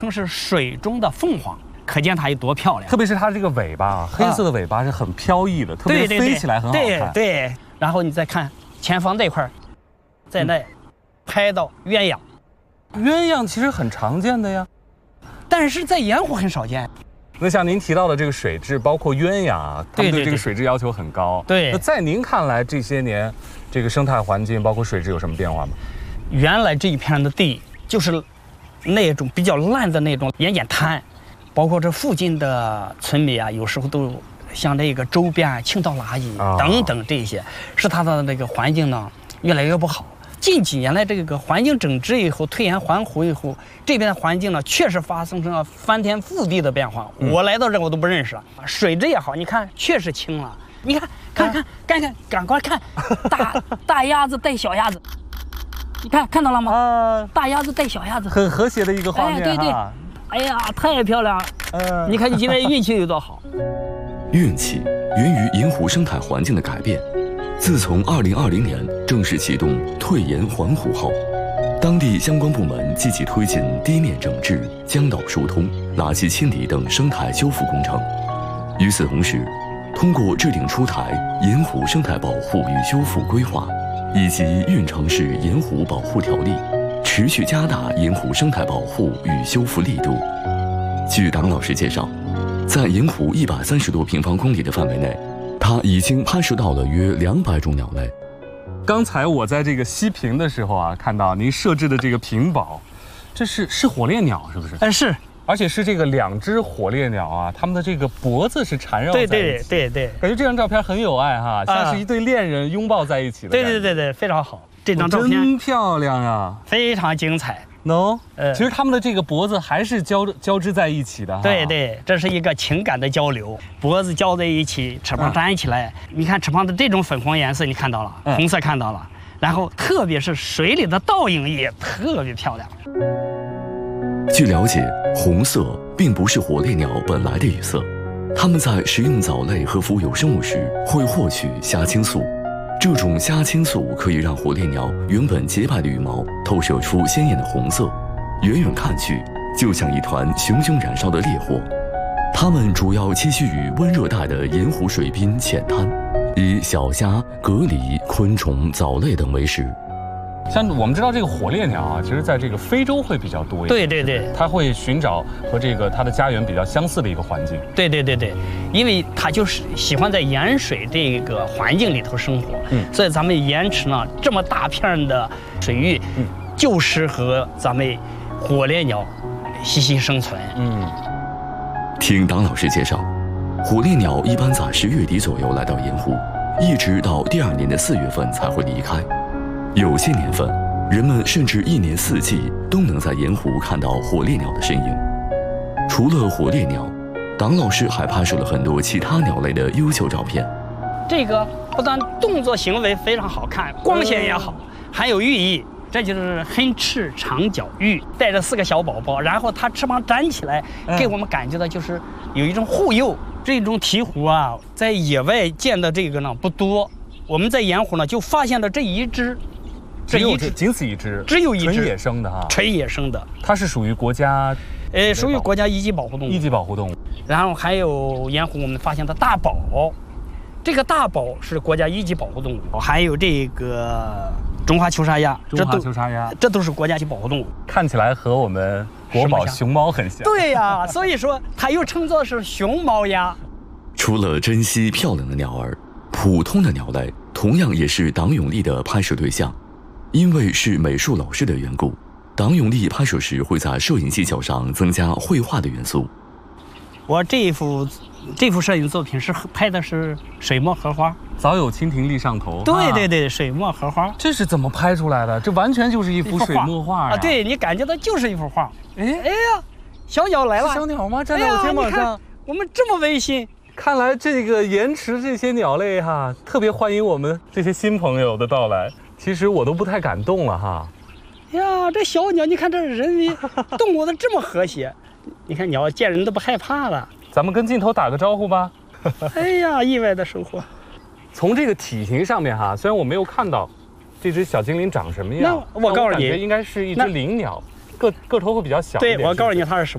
是水中的凤凰，可见它有多漂亮。 特别是它这个尾巴，黑色的尾巴是很飘逸的，特别飞起来很好看。 对，然后你再看前方这块，在那拍到鸳鸯。 鸳鸯其实很常见的呀， 但是在盐湖很少见。 那像您提到的这个水质，包括鸳鸯啊，他们对这个水质要求很高。 对。 那在您看来，这些年这个生态环境包括水质有什么变化吗？ 原来这一片的地就是那种比较烂的那种盐碱滩，包括这附近的村民啊，有时候都像这个周边倾倒垃圾等等这些，使它的那个环境呢越来越不好。近几年来，这个环境整治以后，退盐还湖以后，这边的环境呢确实发生了翻天覆地的变化。我来到这我都不认识了，水质也好，你看确实清了。你看，赶快看，大鸭子带小鸭子，你看到了吗？大鸭子带小鸭子， 很和谐的一个画面。 对，哎呀，太漂亮了。你看你今天运气有多好。 运气源于盐湖生态环境的改变。自从2020年正式启动退盐还湖后，当地相关部门积极推进堤面整治、江道疏通、垃圾清理等生态修复工程。与此同时，通过制定出台盐湖生态保护与修复规划以及运城市盐湖保护条例，持续加大盐湖生态保护与修复力度。据党老师介绍，在盐湖130多平方公里的范围内，他已经拍摄到了约200种鸟类。 刚才我在这个西屏的时候啊，看到您设置的这个屏保，这是火烈鸟是不是？ 是， 而且是这个2只火烈鸟啊，它们的这个脖子是缠绕在一起。 对，感觉这张照片很有爱哈，像是一对恋人拥抱在一起的。 对，非常好，这张照片真漂亮啊， 非常精彩。 其实他们的这个脖子还是交织在一起的哈。 对，这是一个情感的交流，脖子交在一起，翅膀粘起来。你看翅膀的这种粉红颜色，你看到了，红色看到了，然后特别是水里的倒影也特别漂亮。 据了解，红色并不是火烈鸟本来的羽色，它们在食用藻类和浮游生物时会获取虾青素。这种虾青素可以让火烈鸟原本洁白的羽毛透射出鲜艳的红色，远远看去就像一团熊熊燃烧的烈火。它们主要栖息于温热带的盐湖水滨浅滩，以小虾、蛤蜊、昆虫、藻类等为食。 像我们知道这个火烈鸟啊，其实在这个非洲会比较多一点。 对， 它会寻找和这个它的家园比较相似的一个环境。 对，因为它就是喜欢在盐水这个环境里头生活。所以咱们盐池呢这么大片的水域，就适合咱们火烈鸟栖息生存。 听党老师介绍，火烈鸟一般在10月底左右来到盐湖，一直到第2年的4月份才会离开。有些年份，人们甚至1年4季都能在盐湖看到火烈鸟的身影。除了火烈鸟，党老师还拍摄了很多其他鸟类的优秀照片。 这个不但动作行为非常好看，光线也好，还有寓意。这就是黑翅长脚鹬，带着4个小宝宝，然后它翅膀展起来，给我们感觉到就是有一种护佑。这种鹈鹕啊，在野外见的这个呢不多，我们在盐湖呢就发现了这一只。 仅此一只， 只有一只， 纯野生的哈， 纯野生的， 它是属于国家， 属于国家一级保护动物。 一级保护动物。 然后还有盐湖我们发现的大宝，这个大宝是国家一级保护动物，还有这个中华秋沙鸭，这都是国家级保护动物， 看起来和我们国宝熊猫很像。 对呀，所以说它又称作是熊猫鸭。 除了珍惜漂亮的鸟儿，普通的鸟类同样也是党永利的拍摄对象。因为是美术老师的缘故，党永利拍摄时会在摄影技巧上增加绘画的元素。 我这幅摄影作品是拍的是水墨荷花， 早有蜻蜓立上头。 对，水墨荷花。 这是怎么拍出来的？这完全就是一幅水墨画啊！ 对，你感觉到就是一幅画。哎呀，小鸟来了！ 是小鸟吗？站在我肩膀上。 我们这么温馨。 看来这个盐池这些鸟类哈，特别欢迎我们这些新朋友的到来。其实我都不太敢动了哈。 呀，这小鸟，你看这人为动物的这么和谐，你看鸟见人都不害怕了。 咱们跟镜头打个招呼吧。 哎呀，意外的收获。 从这个体型上面哈，虽然我没有看到这只小精灵长什么样， 那我告诉你， 应该是一只灵鸟，个头会比较小一点。 对，我告诉你它是什么。